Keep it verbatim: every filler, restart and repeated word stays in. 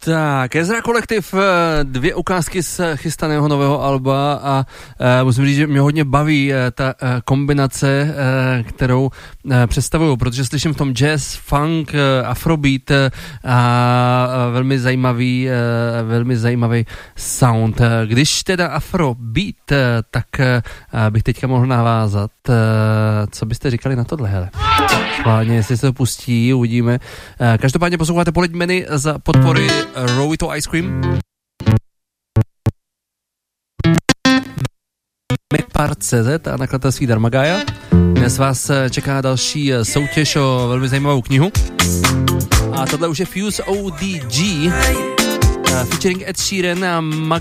Tak, Ezra Collective, dvě ukázky z chystaného nového alba a uh, musím říct, že mě hodně baví uh, ta uh, kombinace, uh, kterou uh, představuju, protože slyším v tom jazz, funk, uh, afrobeat uh, a uh, velmi zajímavý, uh, velmi zajímavý sound. Když teda afrobeat, uh, tak uh, bych teďka mohl navázat. Uh, co byste říkali na tohle, hele? Schválně, jestli se to pustí, uvidíme. Uh, každopádně posloucháte Poleď Meny za podpory Rowito Ice Cream. Mepar tečka cé zet a nakladatelství Darmagaia. Dnes vás čeká další soutěž o velmi zajímavou knihu. A tohle už je Fuse O D G featuring Ed Sheeran a Mag-